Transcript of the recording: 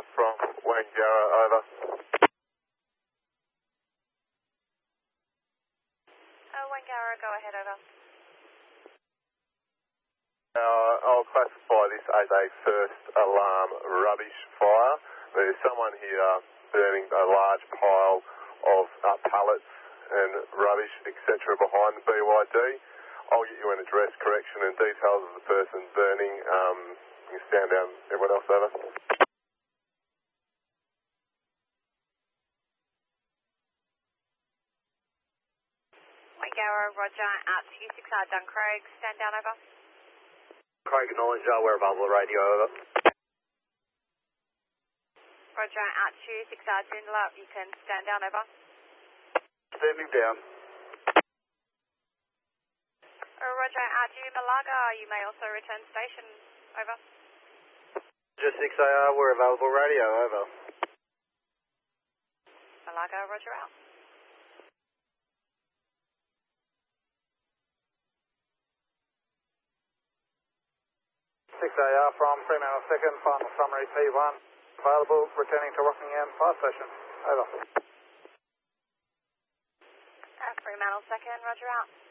from Wangara, over. Wangara, go ahead, over. I'll classify this as a first alarm rubbish fire. There's someone here burning a large pile of pallets and rubbish, etc. behind the BYD. I'll get you an address correction and details of the person burning. You can stand down. Everyone else, over. Wangara, roger, out to U6R Duncraig, stand down, over. Craig acknowledge, we're available radio, over. Roger, out to U6R Joondalup, you can stand down, over. Standing down. Roger, out to Malaga, you may also return station, over. Just 6AR, we're available radio, over. Malaga, roger, out. 6AR from Fremantle 2nd, final summary P1, available, returning to Rockingham Fire Station, over. Fremantle 2nd, roger, out.